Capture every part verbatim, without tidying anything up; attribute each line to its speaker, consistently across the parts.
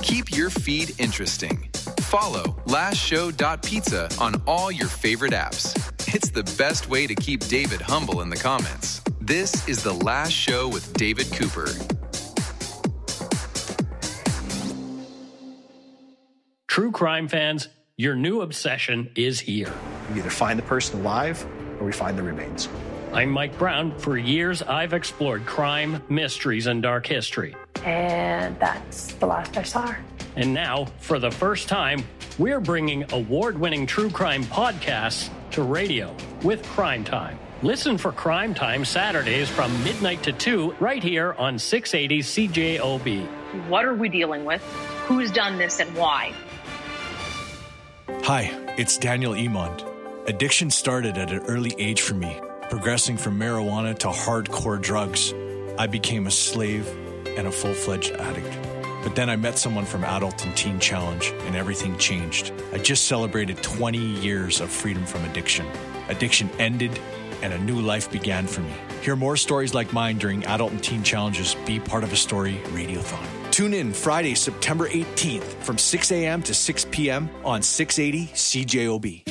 Speaker 1: Keep your feed interesting. Follow last show dot pizza on all your favorite apps. It's the best way to keep David humble in the comments. This is The Last Show with David Cooper.
Speaker 2: True crime fans, your new obsession is here.
Speaker 3: We either find the person alive or we find the remains.
Speaker 2: I'm Mike Brown. For years, I've explored crime, mysteries, and dark history.
Speaker 4: And that's the last I saw her.
Speaker 2: And now, for the first time, we're bringing award-winning true crime podcasts to radio with Crime Time. Listen for Crime Time Saturdays from midnight to two right here on six eighty C J O B.
Speaker 5: What are we dealing with? Who's done this and why?
Speaker 6: Hi, it's Daniel Emond. Addiction started at an early age for me, progressing from marijuana to hardcore drugs. I became a slave and a full-fledged addict. But then I met someone from Adult and Teen Challenge, and everything changed. I just celebrated twenty years of freedom from addiction. Addiction ended, and a new life began for me. Hear more stories like mine during Adult and Teen Challenge's Be Part of a Story Radiothon. Tune in Friday, September eighteenth from six a.m. to six p.m. on six eighty C J O B.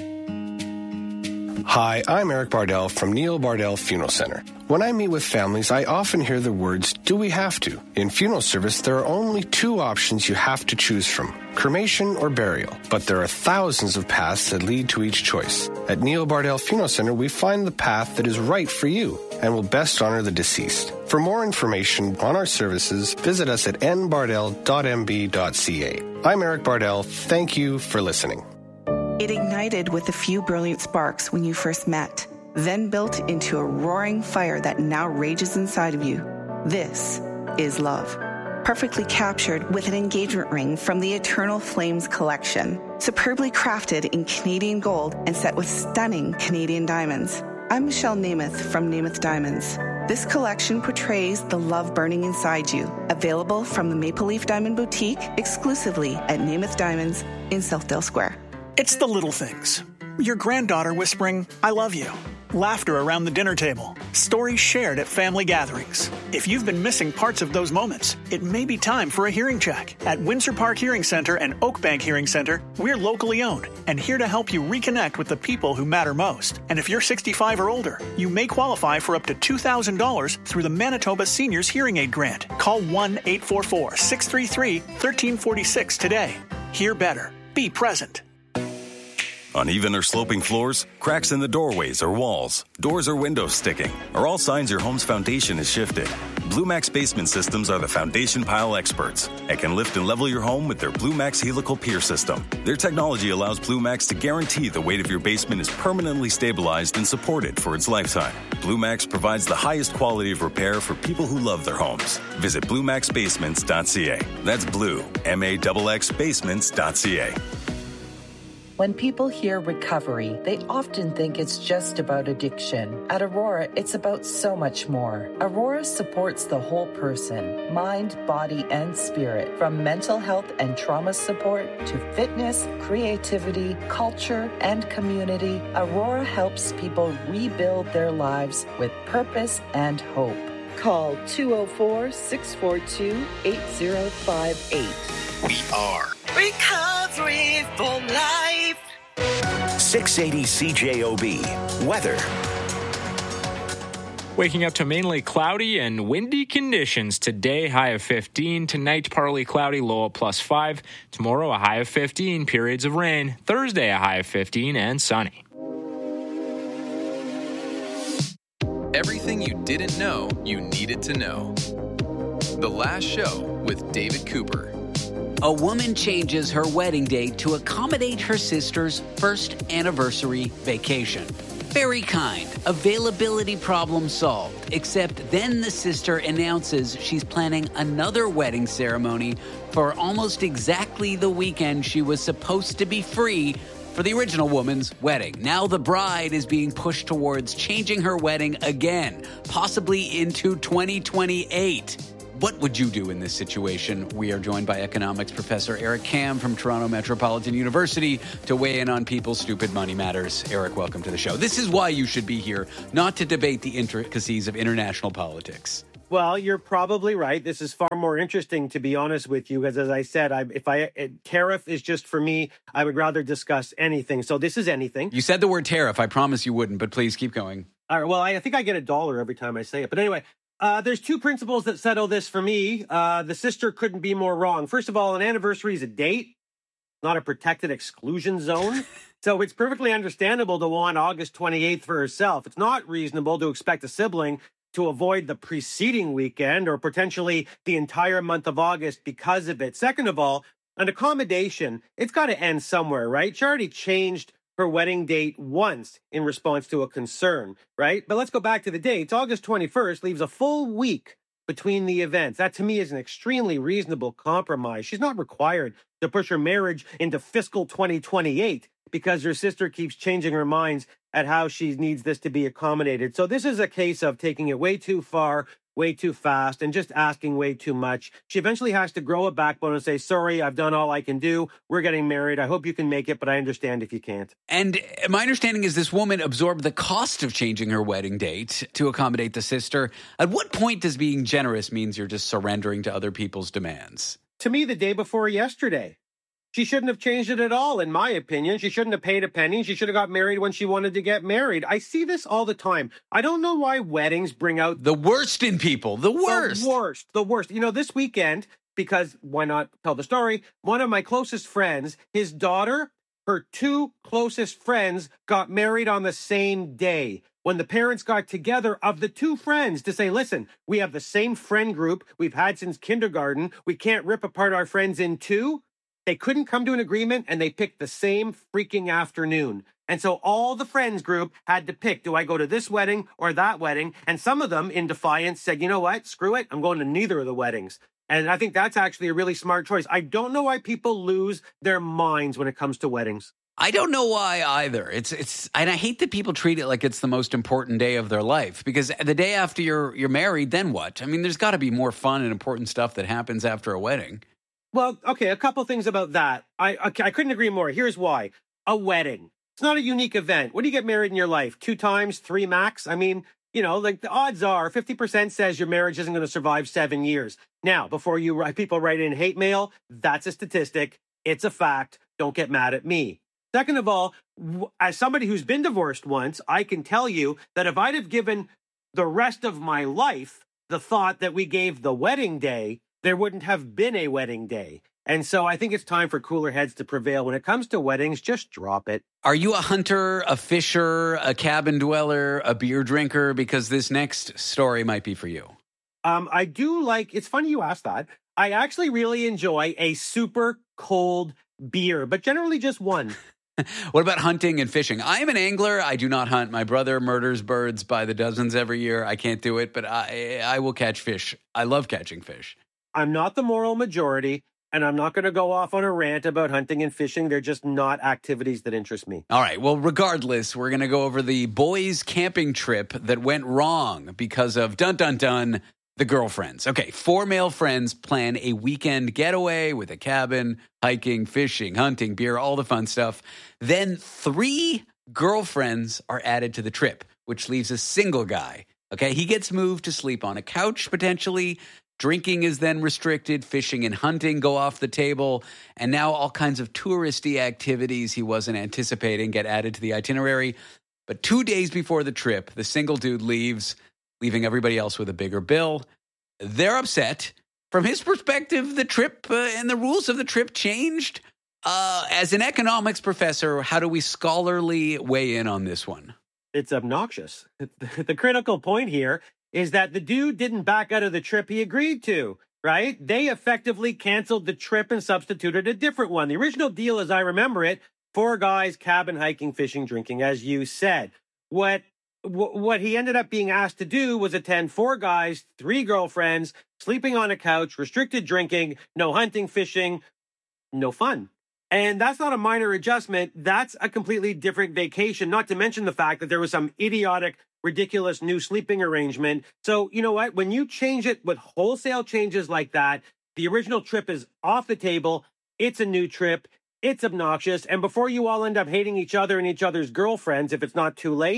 Speaker 7: Hi, I'm Eric Bardell from Neil Bardell Funeral Center. When I meet with families, I often hear the words, do we have to? In funeral service, there are only two options you have to choose from, cremation or burial. But there are thousands of paths that lead to each choice. At Neil Bardell Funeral Center, we find the path that is right for you and will best honor the deceased. For more information on our services, visit us at n bardell dot m b dot c a. I'm Eric Bardell. Thank you for listening.
Speaker 8: It ignited with a few brilliant sparks when you first met, then built into a roaring fire that now rages inside of you. This is love. Perfectly captured with an engagement ring from the Eternal Flames collection, superbly crafted in Canadian gold and set with stunning Canadian diamonds. I'm Michelle Namath from Namath Diamonds. This collection portrays the love burning inside you. Available from the Maple Leaf Diamond Boutique exclusively at Namath Diamonds in Southdale Square.
Speaker 9: It's the little things. Your granddaughter whispering, I love you. Laughter around the dinner table. Stories shared at family gatherings. If you've been missing parts of those moments, it may be time for a hearing check. At Windsor Park Hearing Center and Oakbank Hearing Center, we're locally owned and here to help you reconnect with the people who matter most. And if you're sixty-five or older, you may qualify for up to two thousand dollars through the Manitoba Seniors Hearing Aid Grant. Call one eight four four, six three three, one three four six today. Hear better. Be present.
Speaker 10: Uneven or sloping floors, cracks in the doorways or walls, doors or windows sticking, are all signs your home's foundation is shifted. Blue Max Basement Systems are the foundation pile experts and can lift and level your home with their Blue Max Helical Pier System. Their technology allows Blue Max to guarantee the weight of your basement is permanently stabilized and supported for its lifetime. Blue Max provides the highest quality of repair for people who love their homes. Visit blue max basements dot c a. That's blue, M A X X basements dot c a.
Speaker 11: When people hear recovery, they often think it's just about addiction. At Aurora, it's about so much more. Aurora supports the whole person, mind, body, and spirit. From mental health and trauma support to fitness, creativity, culture, and community, Aurora helps people rebuild their lives with purpose and hope.
Speaker 12: Call two oh four, six four two, eight oh five eight.
Speaker 13: We are
Speaker 14: Recovery for Life.
Speaker 13: six eighty C J O B. Weather.
Speaker 15: Waking up to mainly cloudy and windy conditions today, high of fifteen. Tonight, partly cloudy, low of plus five. Tomorrow, a high of fifteen, periods of rain. Thursday, a high of fifteen and sunny.
Speaker 1: Everything you didn't know you needed to know. The Last Show with David Cooper.
Speaker 16: A woman changes her wedding date to accommodate her sister's first anniversary vacation. Very kind. Availability problem solved. Except then the sister announces she's planning another wedding ceremony for almost exactly the weekend she was supposed to be free for the original woman's wedding. Now the bride is being pushed towards changing her wedding again, possibly into twenty twenty-eight. What would you do in this situation? We are joined by economics professor Eric Kam from Toronto Metropolitan University to weigh in on people's stupid money matters. Eric, welcome to the show. This is why you should be here, not to debate the intricacies of international politics.
Speaker 17: Well, you're probably right. This is far more interesting, to be honest with you, because as I said, I, if I a tariff is just for me, I would rather discuss anything. So this is anything.
Speaker 18: You said the word tariff. I promise you wouldn't, but please keep going.
Speaker 17: All right. Well, I, I think I get a dollar every time I say it. But anyway, uh, there's two principles that settle this for me. Uh, the sister couldn't be more wrong. First of all, an anniversary is a date, not a protected exclusion zone. So it's perfectly understandable to want August twenty-eighth for herself. It's not reasonable to expect a sibling to avoid the preceding weekend or potentially the entire month of August because of it. Second of all, an accommodation, it's got to end somewhere, right? She already changed her wedding date once in response to a concern, right? But let's go back to the dates. August twenty-first leaves a full week between the events. That to me is an extremely reasonable compromise. She's not required to push her marriage into fiscal twenty twenty-eight because her sister keeps changing her minds at how she needs this to be accommodated. So this is a case of taking it way too far, way too fast, and just asking way too much. She eventually has to grow a backbone and say, sorry, I've done all I can do. We're getting married. I hope you can make it, but I understand if you can't.
Speaker 18: And my understanding is this woman absorbed the cost of changing her wedding date to accommodate the sister. At what point does being generous means you're just surrendering to other people's demands?
Speaker 17: To me, the day before yesterday. She shouldn't have changed it at all, in my opinion. She shouldn't have paid a penny. She should have got married when she wanted to get married. I see this all the time. I don't know why weddings bring out
Speaker 18: the worst in people. The worst.
Speaker 17: The worst. The worst. You know, this weekend, because why not tell the story? One of my closest friends, his daughter, her two closest friends got married on the same day. When the parents got together of the two friends to say, listen, we have the same friend group we've had since kindergarten. We can't rip apart our friends in two. They couldn't come to an agreement, and they picked the same freaking afternoon. And so all the friends group had to pick, do I go to this wedding or that wedding? And some of them, in defiance, said, you know what? Screw it. I'm going to neither of the weddings. And I think that's actually a really smart choice. I don't know why people lose their minds when it comes to weddings.
Speaker 18: I don't know why either. It's it's, and I hate that people treat it like it's the most important day of their life, because the day after you're you're married, then what? I mean, there's got to be more fun and important stuff that happens after a wedding.
Speaker 17: Well, okay, a couple things about that. I okay, I couldn't agree more. Here's why. A wedding. It's not a unique event. When do you get married in your life? Two times, three max? I mean, you know, like the odds are fifty percent says your marriage isn't going to survive seven years. Now, before you write, people write in hate mail, that's a statistic. It's a fact. Don't get mad at me. Second of all, as somebody who's been divorced once, I can tell you that if I'd have given the rest of my life the thought that we gave the wedding day, there wouldn't have been a wedding day. And so I think it's time for cooler heads to prevail. When it comes to weddings, just drop it.
Speaker 18: Are you a hunter, a fisher, a cabin dweller, a beer drinker? Because this next story might be for you.
Speaker 17: Um, I do like, it's funny you asked that. I actually really enjoy a super cold beer, but generally just one.
Speaker 18: What about hunting and fishing? I am an angler. I do not hunt. My brother murders birds by the dozens every year. I can't do it, but I, I will catch fish. I love catching fish.
Speaker 17: I'm not the moral majority, and I'm not going to go off on a rant about hunting and fishing. They're just not activities that interest me.
Speaker 18: All right. Well, regardless, we're going to go over the boys' camping trip that went wrong because of, dun, dun, dun, the girlfriends. Okay, four male friends plan a weekend getaway with a cabin, hiking, fishing, hunting, beer, all the fun stuff. Then three girlfriends are added to the trip, which leaves a single guy. Okay, he gets moved to sleep on a couch, potentially. Drinking is then restricted, fishing and hunting go off the table, and now all kinds of touristy activities he wasn't anticipating get added to the itinerary. But two days before the trip, the single dude leaves, leaving everybody else with a bigger bill. They're upset. From his perspective, the trip uh, and the rules of the trip changed. Uh, as an economics professor, how do we scholarly weigh in on this one?
Speaker 17: It's obnoxious. The critical point here is that the dude didn't back out of the trip he agreed to, right? They effectively canceled the trip and substituted a different one. The original deal, as I remember it, four guys, cabin, hiking, fishing, drinking, as you said. What what he ended up being asked to do was attend four guys, three girlfriends, sleeping on a couch, restricted drinking, no hunting, fishing, no fun. And that's not a minor adjustment. That's a completely different vacation, not to mention the fact that there was some idiotic, ridiculous new sleeping arrangement. So, you know what? When you change it with wholesale changes like that, the original trip is off the table. It's a new trip. It's obnoxious. And before you all end up hating each other and each other's girlfriends, if it's not too late,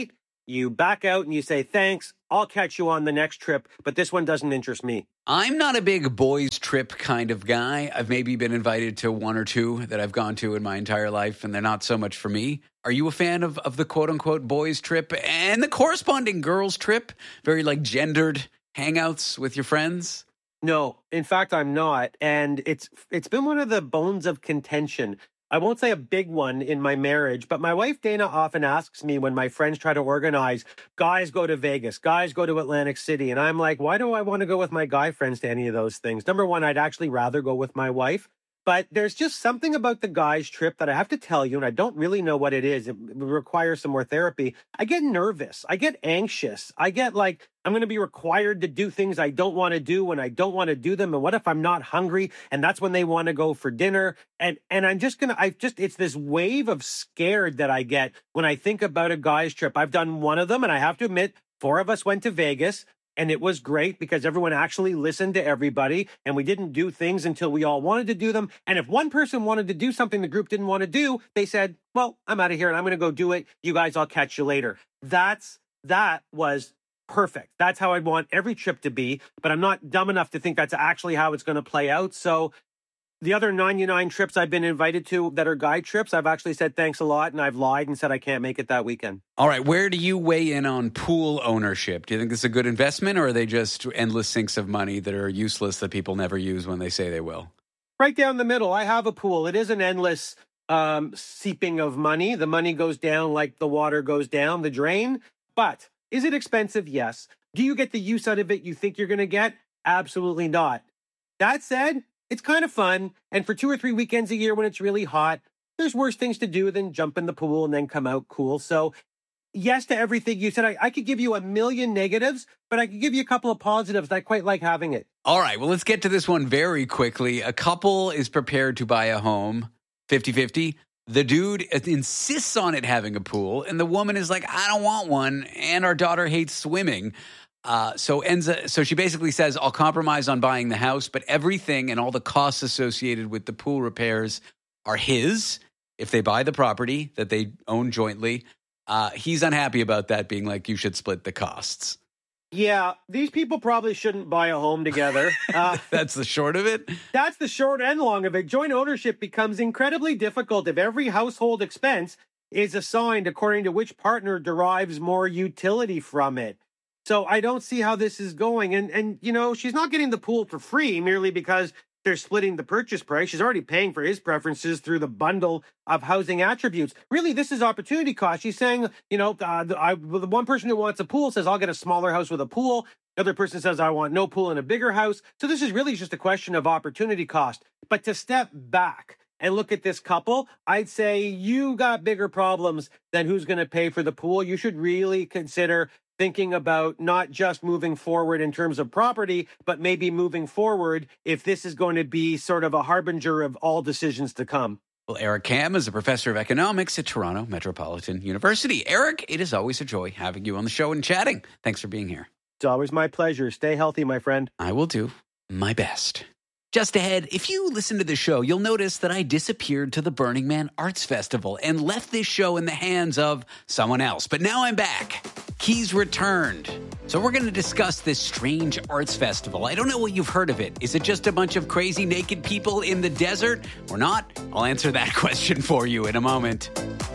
Speaker 17: you back out and you say, thanks, I'll catch you on the next trip, but this one doesn't interest me.
Speaker 18: I'm not a big boys trip kind of guy. I've maybe been invited to one or two that I've gone to in my entire life, and they're not so much for me. Are you a fan of, of the quote-unquote boys trip and the corresponding girls trip? Very like gendered hangouts with your friends?
Speaker 17: No, in fact, I'm not. And it's it's been one of the bones of contention. I won't say a big one in my marriage, but my wife Dana often asks me when my friends try to organize, guys go to Vegas, guys go to Atlantic City. And I'm like, why do I want to go with my guy friends to any of those things? Number one, I'd actually rather go with my wife. But there's just something about the guys' trip that I have to tell you, and I don't really know what it is. It requires some more therapy. I get nervous. I get anxious. I get like, I'm going to be required to do things I don't want to do when I don't want to do them. And what if I'm not hungry? And that's when they want to go for dinner. And and I'm just going to, I just, it's this wave of scared that I get when I think about a guy's trip. I've done one of them, and I have to admit, four of us went to Vegas. And it was great because everyone actually listened to everybody, and we didn't do things until we all wanted to do them. And if one person wanted to do something the group didn't want to do, they said, well, I'm out of here and I'm going to go do it. You guys, I'll catch you later. That's, that was perfect. That's how I'd want every trip to be, but I'm not dumb enough to think that's actually how it's going to play out. So the other ninety-nine trips I've been invited to that are guy trips, I've actually said thanks a lot, and I've lied and said I can't make it that weekend.
Speaker 18: All right, where do you weigh in on pool ownership? Do you think this is a good investment, or are they just endless sinks of money that are useless that people never use when they say they will?
Speaker 17: Right down the middle. I have a pool. It is an endless um, seeping of money. The money goes down like the water goes down the drain. But is it expensive? Yes. Do you get the use out of it you think you're going to get? Absolutely not. That said, it's kind of fun, and for two or three weekends a year when it's really hot, there's worse things to do than jump in the pool and then come out cool. So yes to everything you said. I, I could give you a million negatives, but I could give you a couple of positives. I quite like having it.
Speaker 18: All right, well, let's get to this one very quickly. A couple is prepared to buy a home, fifty-fifty. The dude insists on it having a pool, and the woman is like, I don't want one, and our daughter hates swimming. Uh, so Enza, so she basically says, I'll compromise on buying the house, but everything and all the costs associated with the pool repairs are his if they buy the property that they own jointly. Uh, he's unhappy about that, being like, you should split the costs.
Speaker 17: Yeah, these people probably shouldn't buy a home together. Uh,
Speaker 18: that's the short of it?
Speaker 17: That's the short and long of it. Joint ownership becomes incredibly difficult if every household expense is assigned according to which partner derives more utility from it. So I don't see how this is going. And, and you know, she's not getting the pool for free merely because they're splitting the purchase price. She's already paying for his preferences through the bundle of housing attributes. Really, this is opportunity cost. She's saying, you know, uh, the, I, the one person who wants a pool says, I'll get a smaller house with a pool. The other person says, I want no pool and a bigger house. So this is really just a question of opportunity cost. But to step back and look at this couple, I'd say you got bigger problems than who's going to pay for the pool. You should really consider thinking about not just moving forward in terms of property, but maybe moving forward if this is going to be sort of a harbinger of all decisions to come.
Speaker 18: Well, Eric Kam is a professor of economics at Toronto Metropolitan University. Eric, it is always a joy having you on the show and chatting. Thanks for being here.
Speaker 17: It's always my pleasure. Stay healthy, my friend.
Speaker 18: I will do my best. Just ahead, if you listen to the show, you'll notice that I disappeared to the Burning Man Arts Festival and left this show in the hands of someone else. But now I'm back. He's returned. So we're going to discuss this strange arts festival. I don't know what you've heard of it. Is it just a bunch of crazy naked people in the desert or not? I'll answer that question for you in a moment.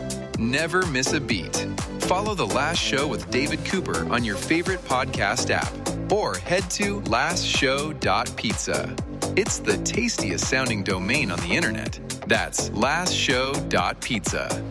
Speaker 1: Never miss a beat. Follow The Last Show with David Cooper on your favorite podcast app or head to last show dot pizza. It's the tastiest sounding domain on the internet. That's last show dot pizza.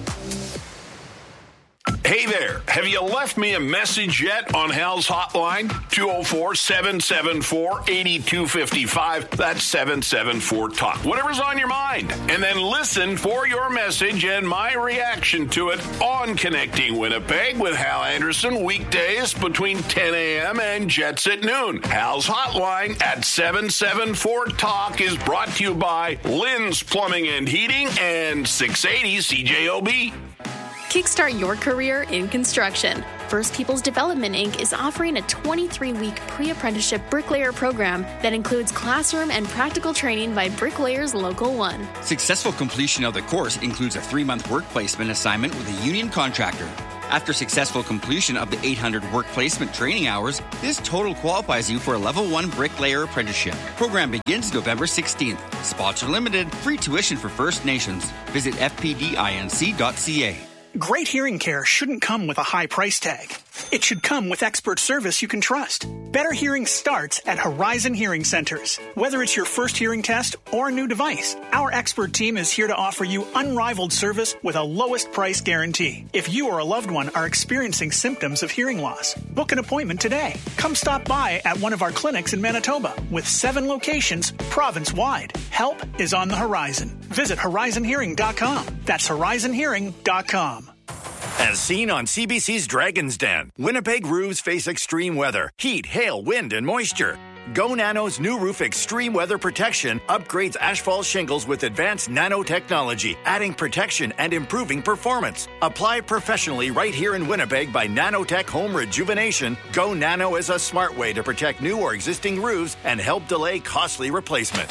Speaker 19: Hey there, have you left me a message yet on Hal's hotline? two oh four, seven seven four, eight two five five. That's seven seven four talk. Whatever's on your mind. And then listen for your message and my reaction to it on Connecting Winnipeg with Hal Anderson, weekdays between ten a.m. and Jets at noon. Hal's hotline at seven seven four talk is brought to you by Lynn's Plumbing and Heating and six eighty C J O B.
Speaker 20: Kickstart your career in construction. First Peoples Development Incorporated is offering a twenty-three week pre-apprenticeship bricklayer program that includes classroom and practical training by Bricklayers Local one.
Speaker 21: Successful completion of the course includes a three-month work placement assignment with a union contractor. After successful completion of the eight hundred work placement training hours, this total qualifies you for a level one bricklayer apprenticeship. Program begins November sixteenth. Spots are limited. Free tuition for First Nations. Visit f p d inc dot c a.
Speaker 9: Great hearing care shouldn't come with a high price tag. It should come with expert service you can trust. Better hearing starts at Horizon Hearing Centers. Whether it's your first hearing test or a new device, our expert team is here to offer you unrivaled service with a lowest price guarantee. If you or a loved one are experiencing symptoms of hearing loss, book an appointment today. Come stop by at one of our clinics in Manitoba with seven locations province-wide. Help is on the horizon. Visit horizon hearing dot com. That's horizon hearing dot com.
Speaker 22: As seen on C B C's Dragon's Den, Winnipeg roofs face extreme weather, heat, hail, wind, and moisture. Go Nano's new roof extreme weather protection upgrades asphalt shingles with advanced nanotechnology, adding protection and improving performance. Apply professionally right here in Winnipeg by Nanotech Home Rejuvenation. Go Nano is a smart way to protect new or existing roofs and help delay costly replacement.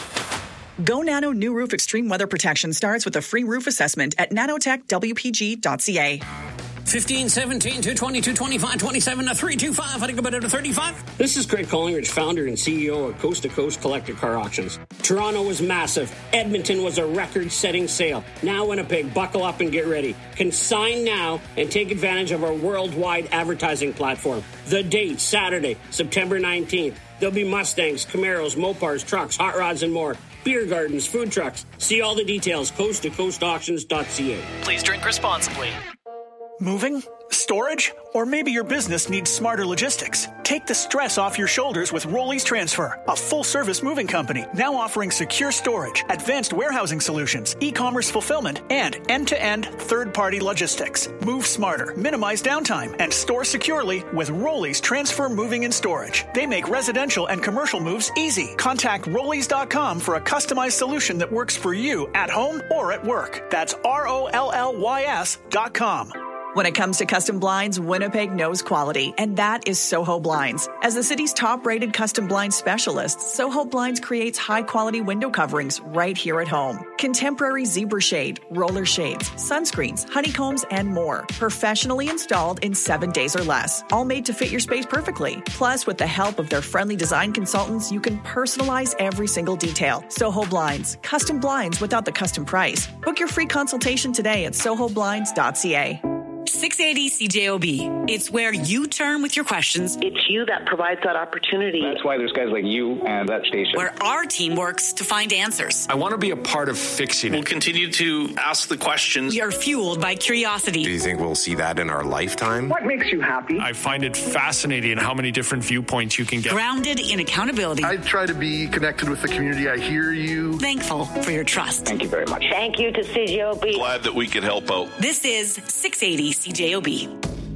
Speaker 23: Go Nano New Roof Extreme Weather Protection starts with a free roof assessment at nanotech w p g dot c a.
Speaker 2: fifteen, seventeen, two twenty, two twenty-five, twenty-seven, three twenty-five. I think about it to thirty-five. This is Craig Collingridge, founder and C E O of Coast to Coast Collector Car Auctions. Toronto was massive. Edmonton was a record-setting sale. Now Winnipeg, buckle up and get ready. Consign now and take advantage of our worldwide advertising platform. The date, Saturday, September nineteenth. There'll be Mustangs, Camaros, Mopars, trucks, hot rods, and more. Beer gardens, food trucks. See all the details, coast to coast auctions dot c a.
Speaker 24: Please drink responsibly.
Speaker 9: Moving? Storage? Or maybe your business needs smarter logistics. Take the stress off your shoulders with Rollies Transfer, a full-service moving company now offering secure storage, advanced warehousing solutions, e-commerce fulfillment, and end-to-end third-party logistics. Move smarter, minimize downtime, and store securely with Rollies Transfer Moving and Storage. They make residential and commercial moves easy. Contact rollies dot com for a customized solution that works for you at home or at work. That's R O L L Y S dot com.
Speaker 23: When it comes to custom blinds, Winnipeg knows quality, and that is Soho Blinds. As the city's top-rated custom blind specialist, Soho Blinds creates high-quality window coverings right here at home. Contemporary zebra shade, roller shades, sunscreens, honeycombs, and more. Professionally installed in seven days or less. All made to fit your space perfectly. Plus, with the help of their friendly design consultants, you can personalize every single detail. Soho Blinds. Custom blinds without the custom price. Book your free consultation today at soho blinds dot c a.
Speaker 25: six eighty C J O B. It's where you turn with your questions.
Speaker 26: It's you that provides that opportunity.
Speaker 27: That's why there's guys like you and that station.
Speaker 25: Where our team works to find answers.
Speaker 28: I want to be a part of fixing it. We'll continue to ask the questions.
Speaker 25: We are fueled by curiosity.
Speaker 29: Do you think we'll see that in our lifetime?
Speaker 26: What makes you happy?
Speaker 28: I find it fascinating how many different viewpoints you can get.
Speaker 25: Grounded in accountability.
Speaker 30: I try to be connected with the community. I hear you.
Speaker 25: Thankful for your trust.
Speaker 27: Thank you very much.
Speaker 26: Thank you to C J O B.
Speaker 28: Glad that we could help out.
Speaker 25: This is six eighty C J O B.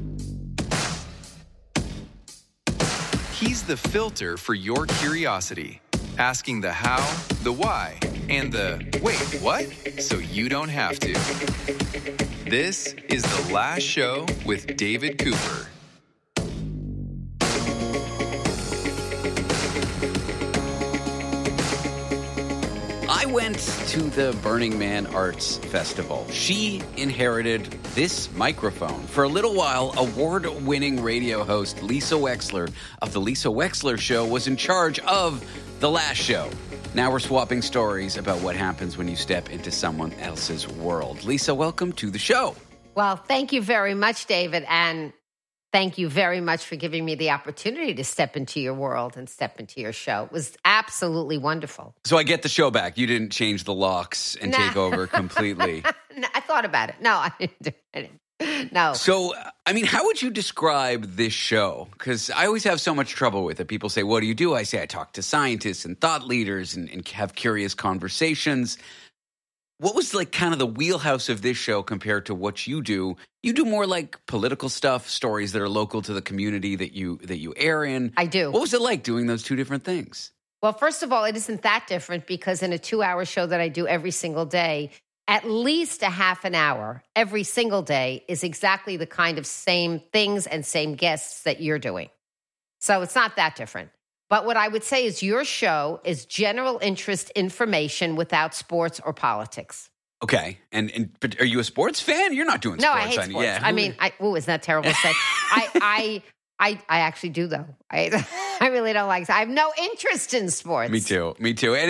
Speaker 1: He's the filter for your curiosity, asking the how, the why, and the wait, what? So you don't have to. This is The Last Show with David Cooper.
Speaker 18: I went to the Burning Man Arts Festival. She inherited this microphone. For a little while, award-winning radio host Lisa Wexler of The Lisa Wexler Show was in charge of The Last Show. Now we're swapping stories about what happens when you step into someone else's world. Lisa, welcome to the show.
Speaker 31: Well, thank you very much, David, and thank you very much for giving me the opportunity to step into your world and step into your show. It was absolutely wonderful.
Speaker 18: So I get the show back. You didn't change the locks and
Speaker 31: nah.
Speaker 18: take over completely.
Speaker 31: No, I thought about it. No, I didn't do it. No.
Speaker 18: So, I mean, how would you describe this show? Because I always have so much trouble with it. People say, what do you do? I say, I talk to scientists and thought leaders and, and have curious conversations. What was like kind of the wheelhouse of this show compared to what you do? You do more like political stuff, stories that are local to the community that you that you air in.
Speaker 31: I do.
Speaker 18: What was it like doing those two different things?
Speaker 31: Well, first of all, it isn't that different because in a two-hour show that I do every single day, at least a half an hour every single day is exactly the kind of same things and same guests that you're doing. So it's not that different. But what I would say is your show is general interest information without sports or politics.
Speaker 18: Okay. And, and but are you a sports fan? You're not doing
Speaker 31: No,
Speaker 18: sports.
Speaker 31: I hate
Speaker 18: on-
Speaker 31: sports.
Speaker 18: Yeah.
Speaker 31: I mean, I, oh, isn't that terrible to say? I, I, I, I actually do though. I, I really don't like. I have no interest in sports.
Speaker 18: Me too. Me too. And